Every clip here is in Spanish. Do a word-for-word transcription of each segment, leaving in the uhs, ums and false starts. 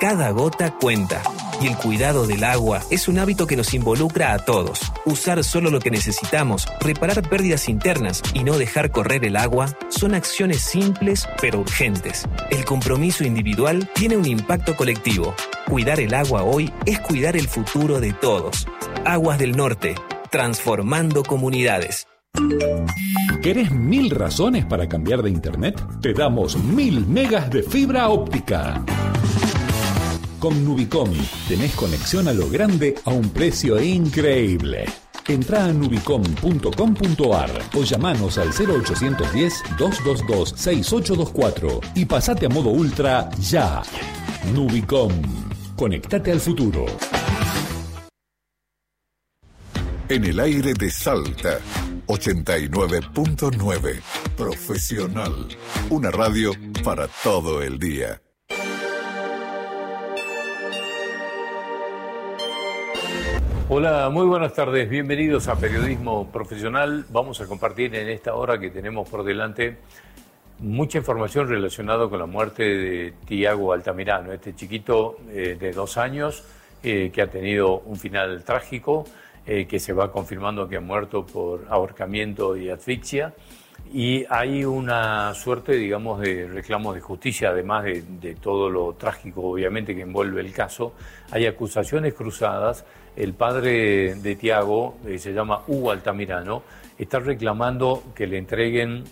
Cada gota cuenta. Y el cuidado del agua es un hábito que nos involucra a todos. Usar solo lo que necesitamos, reparar pérdidas internas y no dejar correr el agua son acciones simples pero urgentes. El compromiso individual tiene un impacto colectivo. Cuidar el agua hoy es cuidar el futuro de todos. Aguas del Norte, transformando comunidades. ¿Querés mil razones para cambiar de internet? Te damos mil megas de fibra óptica. Con Nubicom tenés conexión a lo grande a un precio increíble. Entrá a nubicom punto com punto ar o llamanos al cero ochocientos diez, doscientos veintidós, sesenta y ocho veinticuatro y pasate a modo ultra ya. Nubicom. Conectate al futuro. En el aire de Salta, ochenta y nueve punto nueve. Profesional. Una radio para todo el día. Hola, muy buenas tardes. Bienvenidos a Periodismo Profesional. Vamos a compartir en esta hora que tenemos por delante mucha información relacionada con la muerte de Tiago Altamirano, este chiquito eh, de dos años eh, que ha tenido un final trágico, eh, que se va confirmando que ha muerto por ahorcamiento y asfixia. Y hay una suerte, digamos, de reclamos de justicia, además de, de todo lo trágico, obviamente, que envuelve el caso. Hay acusaciones cruzadas. El padre de Tiago, eh, se llama Hugo Altamirano, está reclamando que le entreguen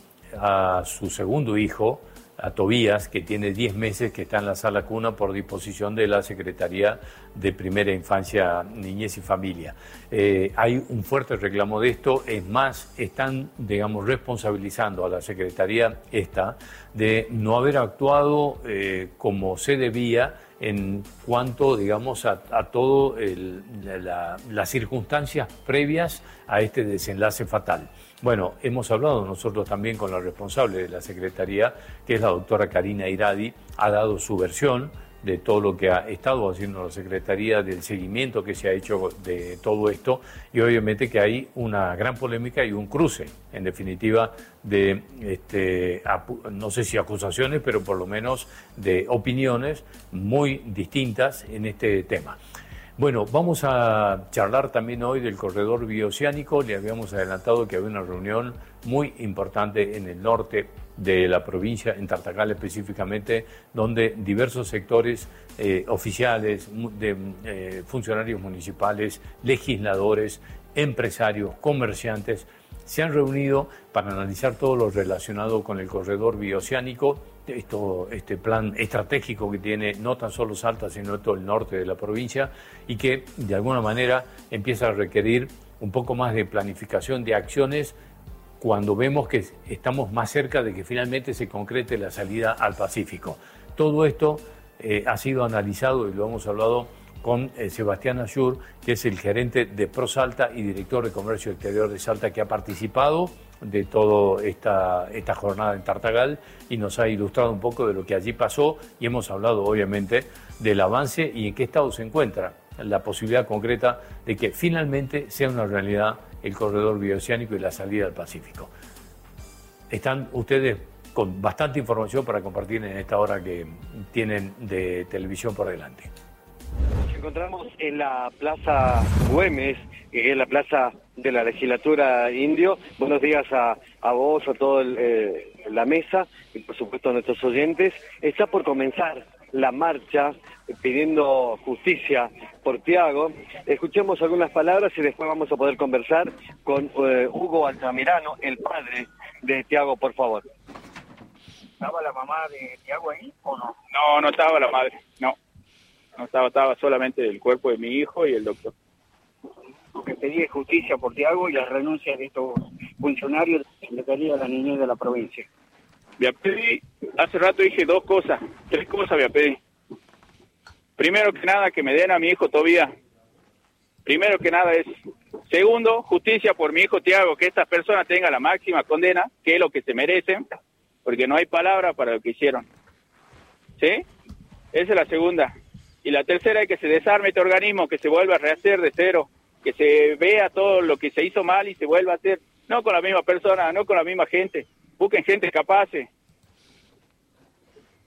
a su segundo hijo, a Tobías, que tiene diez meses, que está en la sala cuna por disposición de la Secretaría de Primera Infancia, Niñez y Familia. Eh, hay un fuerte reclamo de esto, es más, están, digamos, responsabilizando a la Secretaría esta de no haber actuado eh, como se debía en cuanto, digamos, a, a todo el, la, las circunstancias previas a este desenlace fatal. Bueno, hemos hablado nosotros también con la responsable de la Secretaría, que es la doctora Karina Iradi, ha dado su versión de todo lo que ha estado haciendo la Secretaría, del seguimiento que se ha hecho de todo esto, y obviamente que hay una gran polémica y un cruce, en definitiva, de, este, no sé si acusaciones, pero por lo menos de opiniones muy distintas en este tema. Bueno, vamos a charlar también hoy del corredor bioceánico. Le habíamos adelantado que había una reunión muy importante en el norte de la provincia, en Tartagal específicamente, donde diversos sectores eh, oficiales, de, eh, funcionarios municipales, legisladores, empresarios, comerciantes, se han reunido para analizar todo lo relacionado con el corredor bioceánico, esto, este plan estratégico que tiene no tan solo Salta, sino todo el norte de la provincia, y que de alguna manera empieza a requerir un poco más de planificación de acciones cuando vemos que estamos más cerca de que finalmente se concrete la salida al Pacífico. Todo esto eh, ha sido analizado y lo hemos hablado con eh, Sebastián Ayur, que es el gerente de ProSalta y director de Comercio Exterior de Salta, que ha participado de toda esta, esta jornada en Tartagal y nos ha ilustrado un poco de lo que allí pasó, y hemos hablado obviamente del avance y en qué estado se encuentra la posibilidad concreta de que finalmente sea una realidad el corredor bioceánico y la salida al Pacífico. Están ustedes con bastante información para compartir en esta hora que tienen de televisión por delante. Nos encontramos en la Plaza Güemes, que es la plaza de la legislatura indio. Buenos días a, a vos, a toda eh, la mesa y por supuesto a nuestros oyentes. Está por comenzar la marcha pidiendo justicia por Tiago. Escuchemos algunas palabras y después vamos a poder conversar con eh, Hugo Altamirano, el padre de Tiago, por favor. ¿Estaba la mamá de Tiago ahí o no? No, no estaba la madre, no. No estaba, estaba solamente el cuerpo de mi hijo y el doctor. Que pedía justicia por Tiago y la renuncia de estos funcionarios de la Secretaría de la Niñez de la provincia. Voy a pedir, hace rato dije dos cosas, tres cosas voy a pedir. Primero que nada, que me den a mi hijo Tobías. Primero que nada es. Segundo, justicia por mi hijo Tiago, que esta persona tenga la máxima condena, que es lo que se merecen, porque no hay palabra para lo que hicieron. ¿Sí? Esa es la segunda. Y la tercera es que se desarme este organismo, que se vuelva a rehacer de cero, que se vea todo lo que se hizo mal y se vuelva a hacer, no con la misma persona, no con la misma gente, busquen gente capaces.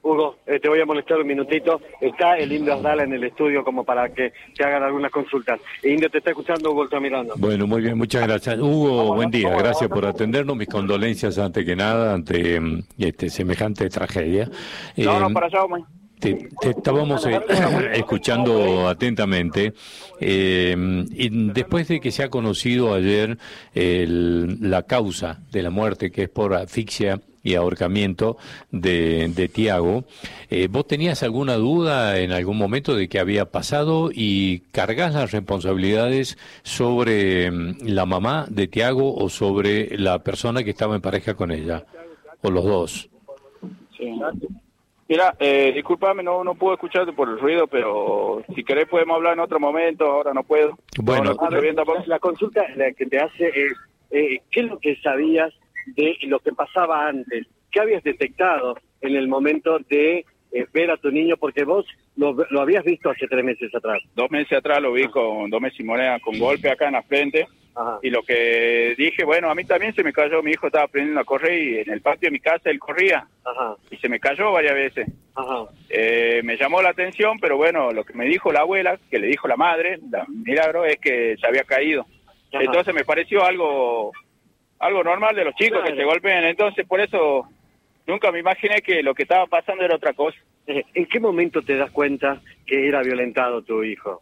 Hugo, eh, te voy a molestar un minutito. Está el Indio Asdala en el estudio como para que te hagan algunas consultas. El Indio te está escuchando, Hugo está mirando. Bueno, muy bien, muchas gracias. Hugo, buen día, gracias por atendernos. Mis condolencias antes que nada ante este, semejante tragedia. No, eh, no, para allá, hombre. Te, te estábamos eh, escuchando atentamente eh, y después de que se ha conocido ayer el, la causa de la muerte, que es por asfixia y ahorcamiento de, de Tiago, eh, ¿vos tenías alguna duda en algún momento de qué había pasado y cargas las responsabilidades sobre la mamá de Tiago o sobre la persona que estaba en pareja con ella, o los dos? Sí. Mira, eh, discúlpame, no no puedo escucharte por el ruido, pero si querés podemos hablar en otro momento, ahora no puedo. Bueno, no, no, la, la consulta la que te hace es, eh, ¿qué es lo que sabías de lo que pasaba antes? ¿Qué habías detectado en el momento de eh, ver a tu niño? Porque vos lo, lo habías visto hace tres meses atrás. Dos meses atrás lo vi con dos meses y moneda, con golpe acá en la frente. Ajá. Y lo que dije, bueno, a mí también se me cayó, mi hijo estaba aprendiendo a correr y en el patio de mi casa él corría. Ajá. Y se me cayó varias veces. Ajá. Eh, me llamó la atención, pero bueno, lo que me dijo la abuela, que le dijo la madre, la milagro, es que se había caído. Ajá. Entonces me pareció algo algo normal de los chicos, claro, que se golpeen. Entonces por eso nunca me imaginé que lo que estaba pasando era otra cosa. ¿En qué momento te das cuenta que era violentado tu hijo?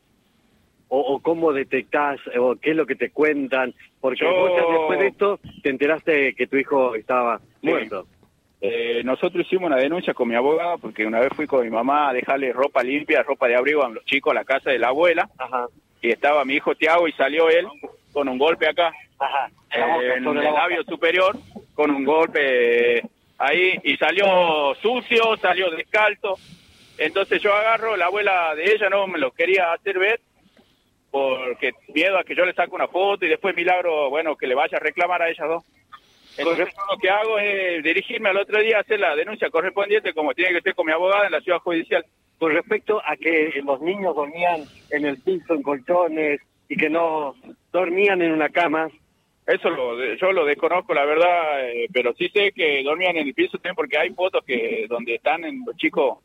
O, o cómo detectás, o qué es lo que te cuentan, porque Yo... vos ya después de esto te enteraste que tu hijo estaba Sí. muerto. Eh, nosotros hicimos una denuncia con mi abogada, porque una vez fui con mi mamá a dejarle ropa limpia, ropa de abrigo a los chicos a la casa de la abuela, Ajá. y estaba mi hijo Tiago y salió él con un golpe acá, Ajá. eh, en el labio superior, con un golpe ahí, y salió sucio, salió descalzo. Entonces yo agarro, la abuela de ella no me lo quería hacer ver, porque miedo a que yo le saque una foto y después milagro, bueno, que le vaya a reclamar a ellas dos. Entonces yo lo que hago es dirigirme al otro día a hacer la denuncia correspondiente, como tiene que ser con mi abogada en la ciudad judicial. Con respecto a que los niños dormían en el piso, en colchones, y que no dormían en una cama. Eso lo, yo lo desconozco, la verdad, eh, pero sí sé que dormían en el piso también, porque hay fotos que donde están en los chicos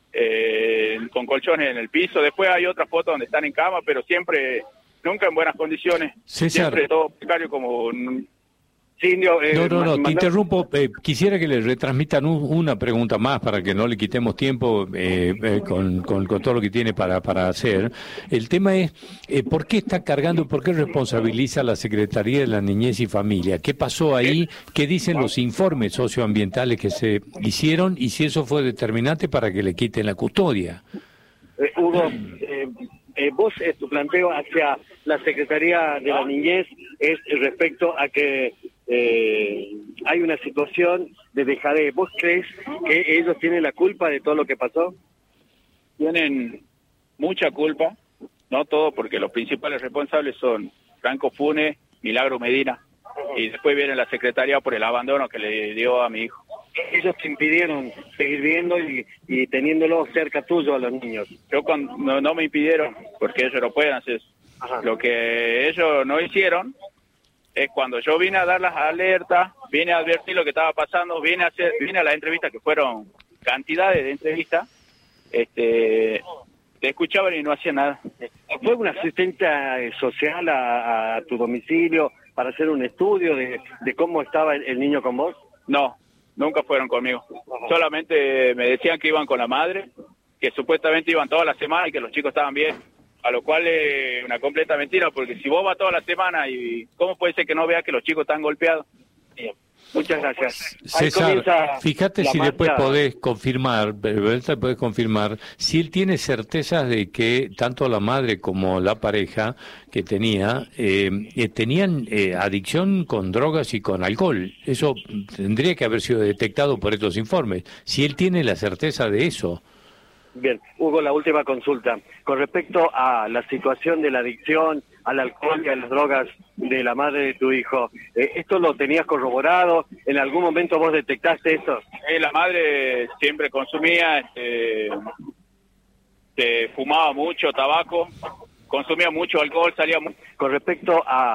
eh, con colchones en el piso. Después hay otras fotos donde están en cama, pero siempre, nunca en buenas condiciones. César. Siempre todo precario como... Sí, Indio, eh, No, no, no, te mandar... interrumpo. Eh, quisiera que le retransmitan un, una pregunta más para que no le quitemos tiempo eh, eh, con, con, con todo lo que tiene para, para hacer. El tema es, eh, ¿por qué está cargando, por qué responsabiliza la Secretaría de la Niñez y Familia? ¿Qué pasó ahí? ¿Qué dicen los informes socioambientales que se hicieron? Y si eso fue determinante para que le quiten la custodia. Eh, Hugo, eh, eh, vos, eh, tu planteo hacia la Secretaría de la Niñez es respecto a que eh, hay una situación de dejadez. ¿Vos crees que ellos tienen la culpa de todo lo que pasó? Tienen mucha culpa, no todo, porque los principales responsables son Franco Funes, Milagro Medina, y después viene la Secretaría por el abandono que le dio a mi hijo. Ellos te impidieron seguir viendo y, y teniéndolo cerca tuyo a los niños. Yo cuando, no, no me impidieron, porque ellos no pueden hacer eso. Ajá. Lo que ellos no hicieron es cuando yo vine a dar las alertas, vine a advertir lo que estaba pasando, vine a hacer, vine a las entrevistas, que fueron cantidades de entrevistas, este, te escuchaban y no hacían nada. ¿Fue una asistenta social a, a tu domicilio para hacer un estudio de, de cómo estaba el, el niño con vos? No, nunca fueron conmigo. Solamente me decían que iban con la madre, que supuestamente iban todas las semanas y que los chicos estaban bien. A lo cual es una completa mentira, porque si vos vas toda la semana, y ¿cómo puede ser que no veas que los chicos están golpeados? Bien. Muchas gracias. César, fíjate si después podés confirmar, podés confirmar, si él tiene certezas de que tanto la madre como la pareja que tenía, eh, eh, tenían eh, adicción con drogas y con alcohol. Eso tendría que haber sido detectado por estos informes. Si él tiene la certeza de eso. Bien, Hugo, la última consulta. Con respecto a la situación de la adicción al alcohol y a las drogas de la madre de tu hijo, eh, ¿esto lo tenías corroborado? ¿En algún momento vos detectaste eso? Eh, la madre siempre consumía, este, este, fumaba mucho tabaco, consumía mucho alcohol, salía mucho. Con respecto a